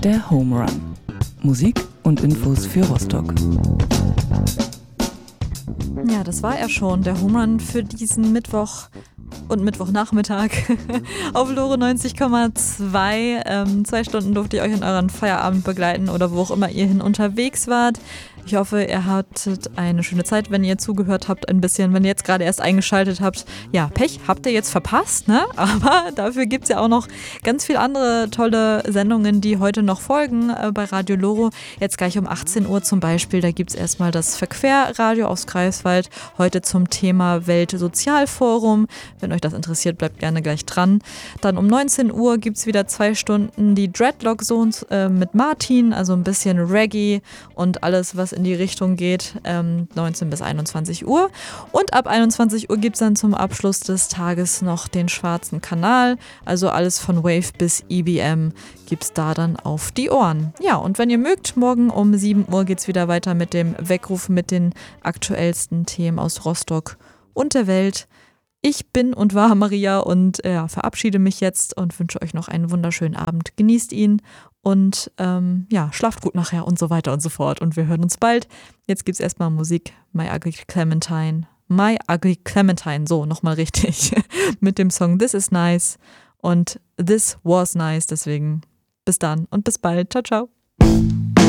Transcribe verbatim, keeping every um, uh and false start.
Der Home Run. Musik und Infos für Rostock. Ja, das war er schon, der Home Run für diesen Mittwoch und Mittwochnachmittag auf Lore neunzig Komma zwei. Ähm, zwei Stunden durfte ich euch in euren Feierabend begleiten oder wo auch immer ihr hin unterwegs wart. Ich hoffe, ihr hattet eine schöne Zeit, wenn ihr zugehört habt ein bisschen. Wenn ihr jetzt gerade erst eingeschaltet habt, ja, Pech habt ihr jetzt verpasst, ne? Aber dafür gibt es ja auch noch ganz viele andere tolle Sendungen, die heute noch folgen äh, bei Radio Loro. Jetzt gleich um achtzehn Uhr zum Beispiel, da gibt es erstmal das Verquerradio aus Greifswald. Heute zum Thema Weltsozialforum. Wenn euch das interessiert, bleibt gerne gleich dran. Dann um neunzehn Uhr gibt es wieder zwei Stunden die Dreadlock Zones äh, mit Martin, also ein bisschen Reggae und alles, was in die Richtung geht, ähm, neunzehn bis einundzwanzig Uhr. Und ab einundzwanzig Uhr gibt es dann zum Abschluss des Tages noch den schwarzen Kanal. Also alles von Wave bis E B M gibt es da dann auf die Ohren. Ja, und wenn ihr mögt, morgen um sieben Uhr geht es wieder weiter mit dem Weckruf mit den aktuellsten Themen aus Rostock und der Welt. Ich bin und war Maria und äh, verabschiede mich jetzt und wünsche euch noch einen wunderschönen Abend. Genießt ihn und ähm, ja, schlaft gut nachher und so weiter und so fort. Und wir hören uns bald. Jetzt gibt's erstmal Musik. My Ugly Clementine. My Ugly Clementine, so, nochmal richtig. Mit dem Song This Is Nice und This Was Nice. Deswegen bis dann und bis bald. Ciao, ciao.